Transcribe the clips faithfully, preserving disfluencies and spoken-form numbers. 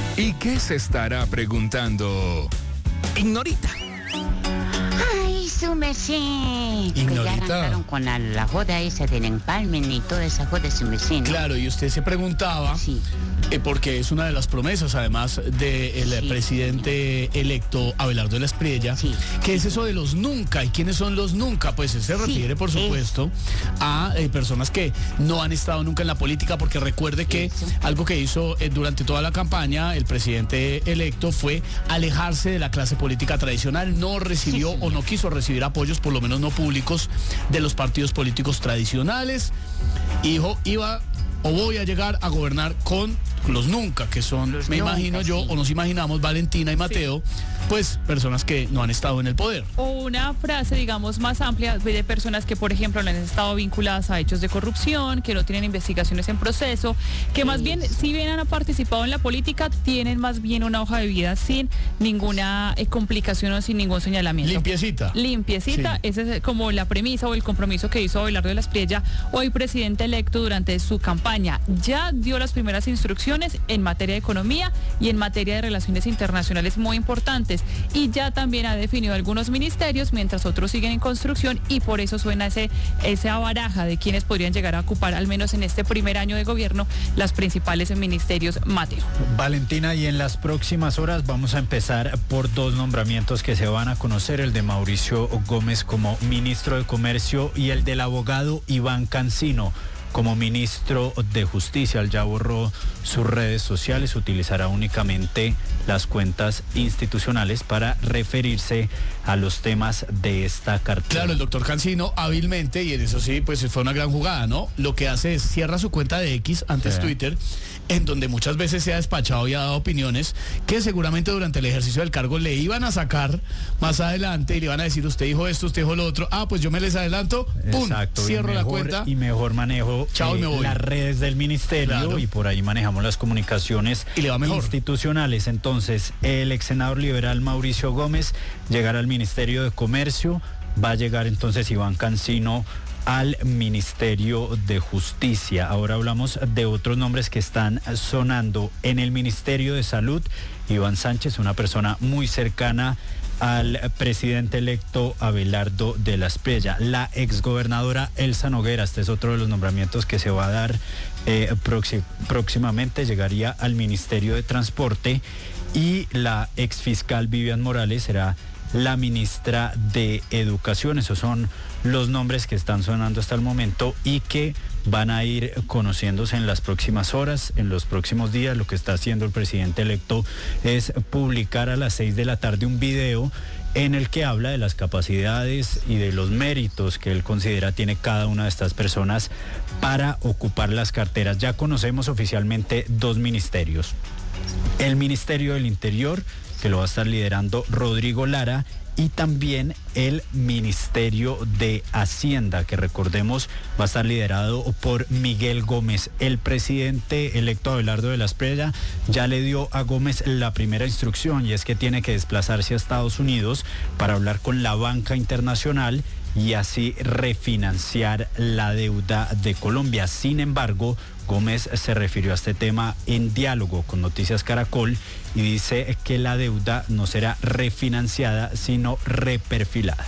¿Y qué se estará preguntando Ignorita? Ay, su merced. Que ya Ignorita. arrancaron con la, la joda esa del empalmen y toda esa joda, su merced, ¿no? Claro, y usted se preguntaba, Sí. eh, porque es una de las promesas, además, del Sí. presidente electo Abelardo de la Espriella, Sí. ¿qué es eso de los nunca? ¿Y quiénes son los nunca? Pues se Sí, refiere, por es- supuesto, a eh, personas que no han estado nunca en la política, porque recuerde que Eso. algo que hizo eh, durante toda la campaña el presidente electo fue alejarse de la clase política tradicional, no recibió Sí, o no quiso recibir apoyos, por lo menos no públicos, de los partidos políticos tradicionales. Y dijo, iba o voy a llegar a gobernar con los nunca, que son, Los me nunca, imagino yo, sí. o nos imaginamos, Valentina y Mateo, pues personas que no han estado en el poder. O una frase, digamos, más amplia de personas que, por ejemplo, no han estado vinculadas a hechos de corrupción, que no tienen investigaciones en proceso, que más bien, si bien han participado en la política, tienen más bien una hoja de vida sin ninguna eh, complicación o sin ningún señalamiento. Limpiecita. Limpiecita, Sí. esa es como la premisa o el compromiso que hizo Abelardo de la Espriella, hoy presidente electo, durante su campaña. Ya dio las primeras instrucciones en materia de economía y en materia de relaciones internacionales muy importantes, y ya también ha definido algunos ministerios, mientras otros siguen en construcción, y por eso suena ese, esa baraja de quienes podrían llegar a ocupar, al menos en este primer año de gobierno, las principales ministerios. Mateo. Valentina, y en las próximas horas vamos a empezar por dos nombramientos que se van a conocer, el de Mauricio Gómez como ministro de Comercio y el del abogado Iván Cancino como ministro de Justicia. Él ya borró sus redes sociales, utilizará únicamente las cuentas institucionales para referirse a los temas de esta cartera. Claro, el doctor Cancino hábilmente, y en eso sí, pues fue una gran jugada, ¿no? Lo que hace es cierra su cuenta de X, antes Sí. Twitter, en donde muchas veces se ha despachado y ha dado opiniones que seguramente durante el ejercicio del cargo le iban a sacar más adelante y le iban a decir, usted dijo esto, usted dijo lo otro, ah, pues yo me les adelanto, ¡pum! Exacto, y Cierro la mejor- cuenta. y mejor manejo Chao, y me voy. las redes del ministerio, Claro. y por ahí manejamos las comunicaciones Y le va mejor. institucionales. Entonces, el ex senador liberal Mauricio Gómez llegará al Ministerio de Comercio, va a llegar entonces Iván Cancino al Ministerio de Justicia. Ahora hablamos de otros nombres que están sonando en el Ministerio de Salud. Iván Sánchez, una persona muy cercana al presidente electo Abelardo de la Espriella. La exgobernadora Elsa Noguera, este es otro de los nombramientos que se va a dar eh, proxi- próximamente, llegaría al Ministerio de Transporte, y la exfiscal Vivian Morales será la ministra de Educación. Esos son los nombres que están sonando hasta el momento y que van a ir conociéndose en las próximas horas, en los próximos días. Lo que está haciendo el presidente electo es publicar a las seis de la tarde un video en el que habla de las capacidades y de los méritos que él considera tiene cada una de estas personas para ocupar las carteras. Ya conocemos oficialmente dos ministerios. El Ministerio del Interior, que lo va a estar liderando Rodrigo Lara, y también el Ministerio de Hacienda, que recordemos va a estar liderado por Miguel Gómez. El presidente electo Abelardo de la Espriella ya le dio a Gómez la primera instrucción, y es que tiene que desplazarse a Estados Unidos para hablar con la banca internacional y así refinanciar la deuda de Colombia. Sin embargo, Gómez se refirió a este tema en diálogo con Noticias Caracol y dice que la deuda no será refinanciada, sino reperfilada.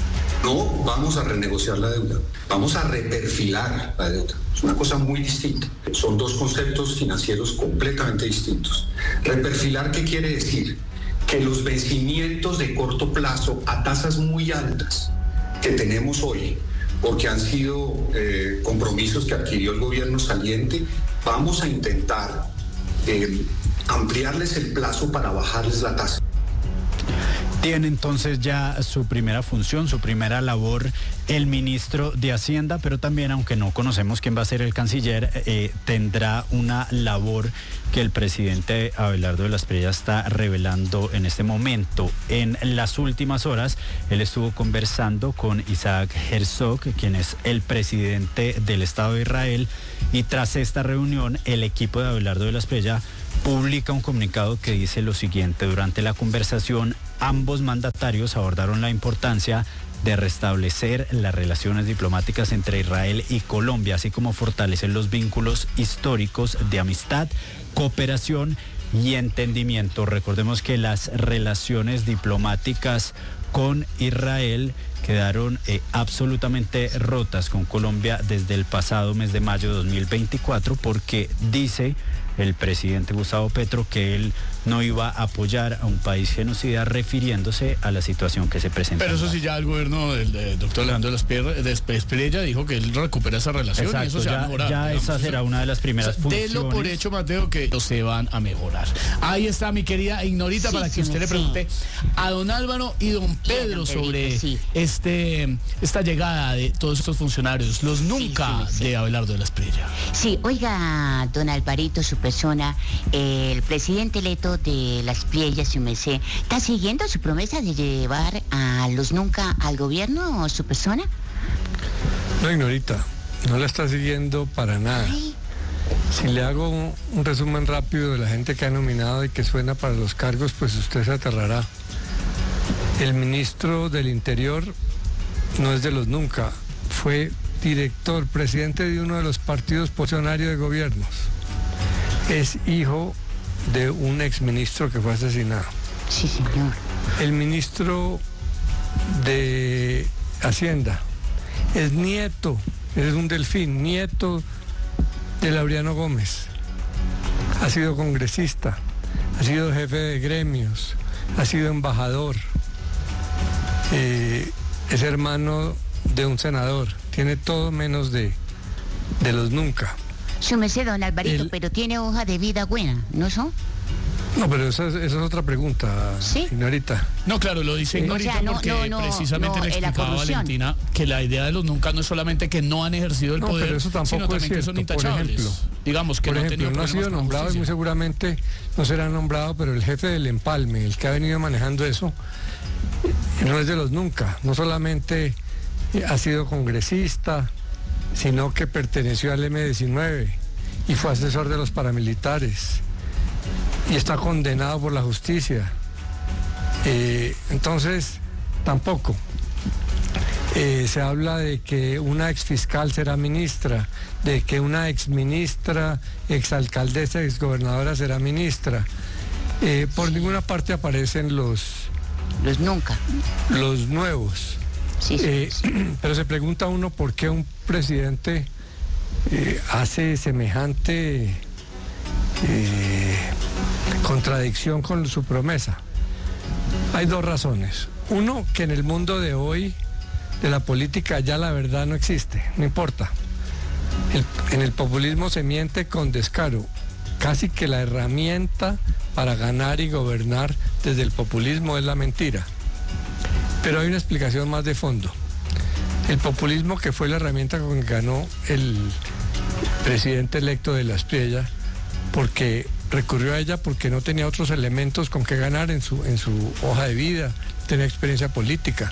No vamos a renegociar la deuda, vamos a reperfilar la deuda. Es una cosa muy distinta. Son dos conceptos financieros completamente distintos. Reperfilar, ¿qué quiere decir? Que los vencimientos de corto plazo a tasas muy altas que tenemos hoy, porque han sido eh, compromisos que adquirió el gobierno saliente, vamos a intentar eh, ampliarles el plazo para bajarles la tasa. Tiene entonces ya su primera función, su primera labor el ministro de Hacienda, pero también, aunque no conocemos quién va a ser el canciller, eh, tendrá una labor que el presidente Abelardo de la Espriella está revelando en este momento. En las últimas horas, él estuvo conversando con Isaac Herzog, quien es el presidente del Estado de Israel, y tras esta reunión, el equipo de Abelardo de la Espriella publica un comunicado que dice lo siguiente: durante la conversación, ambos mandatarios abordaron la importancia de restablecer las relaciones diplomáticas entre Israel y Colombia, así como fortalecer los vínculos históricos de amistad, cooperación y entendimiento. Recordemos que las relaciones diplomáticas con Israel quedaron eh, absolutamente rotas con Colombia desde el pasado mes de mayo de dos mil veinticuatro, porque dice el presidente Gustavo Petro que él no iba a apoyar a un país genocida, refiriéndose a la situación que se presenta. Pero eso sí, ya el gobierno del, del doctor Leandro Espriella dijo que él recupera esa relación. Exacto, y eso se ya, va a mejorar. ya digamos, esa será eso, una de las primeras o sea, funciones. Delo por hecho, Mateo, que se van a mejorar. Ahí está mi querida Ignorita, Sí, para que sí, usted sí. le pregunte a don Álvaro y don Pedro don Pedrito, sobre sí. este esta llegada de todos estos funcionarios, los nunca sí, sí. de Abelardo de la Espriella. Sí, oiga, don Alvarito, su persona, eh, el presidente electo de Las Priellas, su merced, ¿está siguiendo su promesa de llevar a los nunca al gobierno, su persona? No, Ignorita, no la está siguiendo para nada. Ay, Si le hago un, un resumen rápido de la gente que ha nominado y que suena para los cargos, pues usted se aterrará. El ministro del Interior no es de los nunca, fue director, presidente de uno de los partidos posicionarios de gobiernos. Es hijo de un exministro que fue asesinado. sí, señor. El ministro de Hacienda es nieto, es un delfín, nieto de Laureano Gómez. Ha sido congresista, ha sido jefe de gremios, ha sido embajador, eh, es hermano de un senador, tiene todo menos de, de los nunca. Su merced, don Alvarito, El- pero tiene hoja de vida buena, ¿no son? No, pero esa es, esa es otra pregunta, ¿Sí? señorita. No, claro, lo dice O Ignorita sea, no, porque no, no, precisamente no, le eh, la explicaba a corrupción. Valentina que la idea de los nunca no es solamente que no han ejercido el No, poder, pero eso tampoco sino también es que son cierto. Por intachables. ejemplo, Digamos que Por no han ejemplo, tenido no ha problemas sido con nombrado y muy justicia. seguramente no será nombrado, pero el jefe del empalme, el que ha venido manejando eso, no es de los nunca. No solamente ha sido congresista, sino que perteneció al eme diecinueve y fue asesor de los paramilitares y está condenado por la justicia. Eh, entonces, tampoco. Eh, se habla de que una exfiscal será ministra, de que una exministra, exalcaldesa, exgobernadora será ministra. Eh, por ninguna parte aparecen los, Los nunca. los nuevos. Sí, sí, Eh, sí. pero se pregunta uno por qué un presidente eh, hace semejante eh, contradicción con su promesa. Hay dos razones. Uno, que en el mundo de hoy de la política ya la verdad no existe, no importa. El- en el populismo se miente con descaro. Casi que la herramienta para ganar y gobernar desde el populismo es la mentira. Pero hay una explicación más de fondo. El populismo, que fue la herramienta con que ganó el presidente electo de la Espriella, porque recurrió a ella porque no tenía otros elementos con que ganar en su, en su hoja de vida, tenía experiencia política.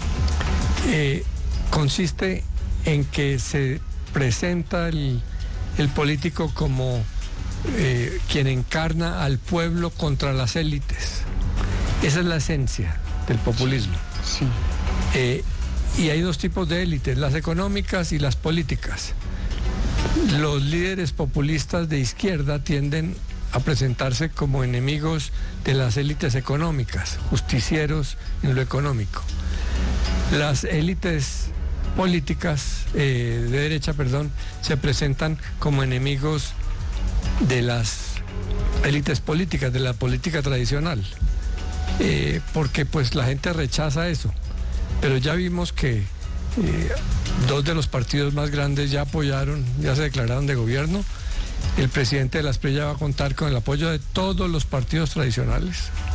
Eh, consiste en que se presenta el, el político como eh, quien encarna al pueblo contra las élites. Esa es la esencia del populismo. Sí. Eh, y hay dos tipos de élites, las económicas y las políticas. Los líderes populistas de izquierda tienden a presentarse como enemigos de las élites económicas, justicieros en lo económico. Las élites políticas eh, de derecha, perdón, se presentan como enemigos de las élites políticas, de la política tradicional, eh, porque pues la gente rechaza eso. Pero ya vimos que eh, dos de los partidos más grandes ya apoyaron, ya se declararon de gobierno. El presidente de la Espriella va a contar con el apoyo de todos los partidos tradicionales.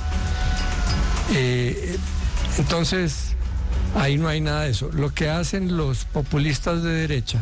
Eh, entonces, ahí no hay nada de eso. Lo que hacen los populistas de derecha,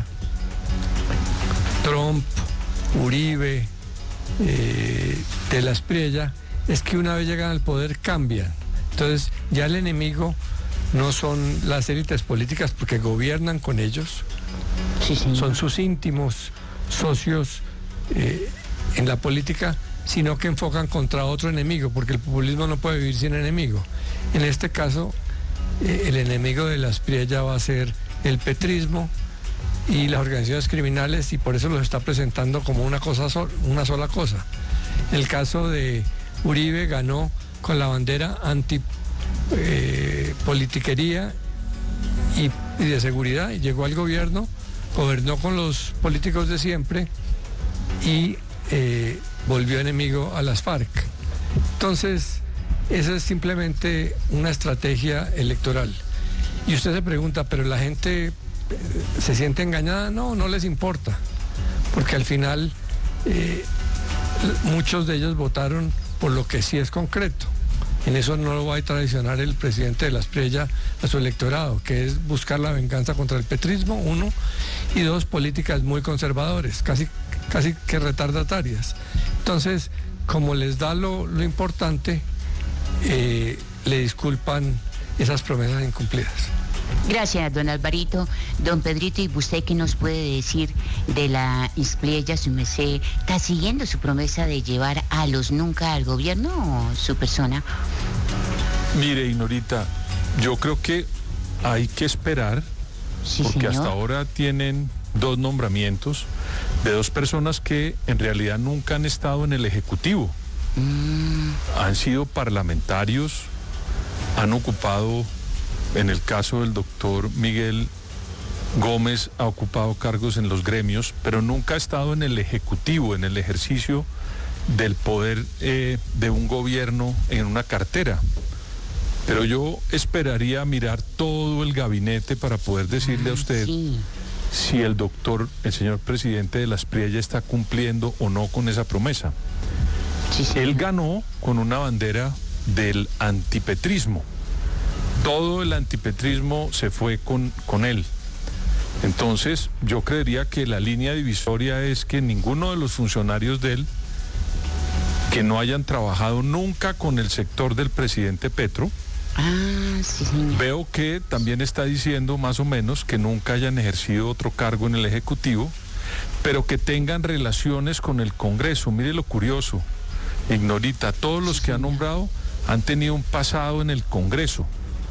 Trump, Uribe, eh, de la Espriella, es que una vez llegan al poder cambian. Entonces, ya el enemigo no son las élites políticas porque gobiernan con ellos, Sí, señor. son sus íntimos socios eh, en la política, sino que enfocan contra otro enemigo, porque el populismo no puede vivir sin enemigo. En este caso, eh, el enemigo de la Espriella va a ser el petrismo y las organizaciones criminales, y por eso los está presentando como una cosa sol- una sola cosa. En el caso de Uribe ganó con la bandera anti eh, politiquería y, y de seguridad, y llegó al gobierno, gobernó con los políticos de siempre y eh, volvió enemigo a las FARC. Entonces, esa es simplemente una estrategia electoral. Y usted se pregunta, ¿pero la gente se siente engañada? No, no les importa, porque al final eh, muchos de ellos votaron por lo que sí es concreto. En eso no lo va a traicionar el presidente de la Espriella a su electorado, que es buscar la venganza contra el petrismo, uno, y dos, políticas muy conservadores, casi, casi que retardatarias. Entonces, como les da lo, lo importante, eh, le disculpan esas promesas incumplidas. Gracias, don Alvarito. Don Pedrito, ¿y usted qué nos puede decir de la Espriella, su merced? ¿Está siguiendo su promesa de llevar a los nunca al gobierno o su persona? Mire, Ignorita, yo creo que hay que esperar, Sí, porque señor. hasta ahora tienen dos nombramientos de dos personas que en realidad nunca han estado en el Ejecutivo. Mm, Han sido parlamentarios, han ocupado, en el caso del doctor Miguel Gómez, ha ocupado cargos en los gremios, pero nunca ha estado en el Ejecutivo, en el ejercicio del poder eh, de un gobierno en una cartera. Pero yo esperaría mirar todo el gabinete para poder decirle a usted sí. si el doctor, el señor presidente de la Espriella está cumpliendo o no con esa promesa. Sí, señor. Él ganó con una bandera del antipetrismo. Todo el antipetrismo se fue con, con él. Entonces, yo creería que la línea divisoria es que ninguno de los funcionarios de él que no hayan trabajado nunca con el sector del presidente Petro, Ah, sí, señor. veo que también está diciendo más o menos que nunca hayan ejercido otro cargo en el Ejecutivo, pero que tengan relaciones con el Congreso. Mire lo curioso, Ignorita, todos los que ha nombrado han tenido un pasado en el Congreso.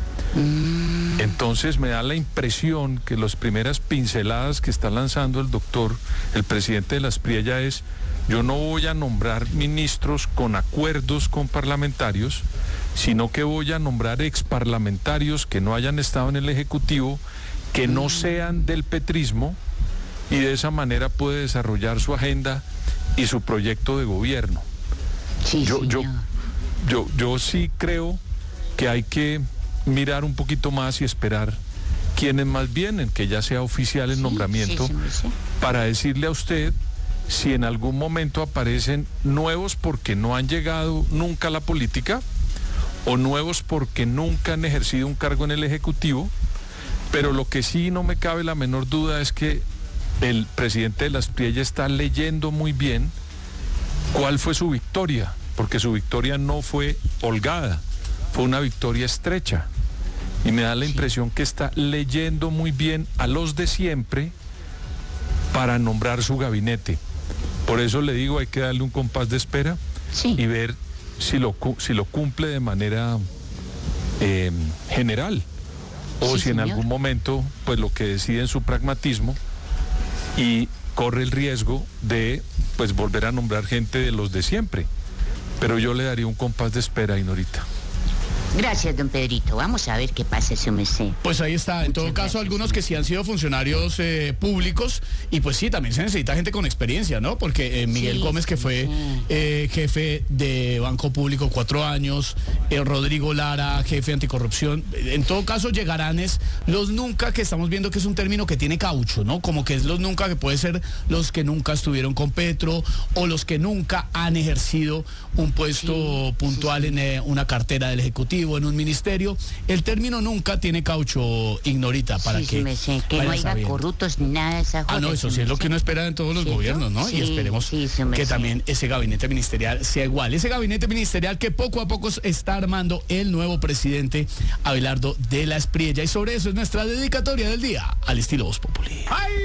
Entonces me da la impresión que las primeras pinceladas que está lanzando el doctor, el presidente de la Espriella, es: yo no voy a nombrar ministros con acuerdos con parlamentarios, sino que voy a nombrar exparlamentarios que no hayan estado en el Ejecutivo, que no sean del petrismo, y de esa manera puede desarrollar su agenda y su proyecto de gobierno. Sí, Yo, señor. yo, yo, yo sí creo que hay que mirar un poquito más y esperar quiénes más vienen, que ya sea oficial el Sí, nombramiento, sí, sí, sí. para decirle a usted si en algún momento aparecen nuevos porque no han llegado nunca a la política, o nuevos porque nunca han ejercido un cargo en el Ejecutivo. Pero lo que sí no me cabe la menor duda es que el presidente de la Espriella está leyendo muy bien cuál fue su victoria, porque su victoria no fue holgada, fue una victoria estrecha. Y me da la impresión que está leyendo muy bien a los de siempre para nombrar su gabinete. Por eso le digo, hay que darle un compás de espera Sí. y ver si lo, cu- si lo cumple de manera eh, general, o Sí, si en señor. algún momento pues lo que decide en su pragmatismo y corre el riesgo de pues volver a nombrar gente de los de siempre. Pero yo le daría un compás de espera, Ignorita. Gracias, don Pedrito. Vamos a ver qué pasa, su merced. Pues ahí está, en Muchas todo caso gracias, algunos sí. que sí han sido funcionarios eh, públicos, y pues sí, también se necesita gente con experiencia, ¿no? Porque eh, Miguel Sí, Gómez, que sí, fue sí. eh, jefe de Banco Público cuatro años, eh, Rodrigo Lara, jefe de anticorrupción, en todo caso llegarán es los nunca, que estamos viendo que es un término que tiene caucho, ¿no? Como que es los nunca, que puede ser los que nunca estuvieron con Petro, o los que nunca han ejercido un puesto Sí, puntual sí, sí. en eh, una cartera del Ejecutivo, en un ministerio. El término nunca tiene caucho, Ignorita, para Sí, que su merced, que no vayan haya sabiendo. corruptos ni nada de esa Ah, joda, no, eso su sí es lo merced. que uno espera en todos los ¿Cierto? gobiernos, ¿no? Sí, y esperemos sí, su que merced. también ese gabinete ministerial sea igual. Ese gabinete ministerial que poco a poco está armando el nuevo presidente Abelardo de la Espriella. Y sobre eso es nuestra dedicatoria del día al estilo Voz Populi.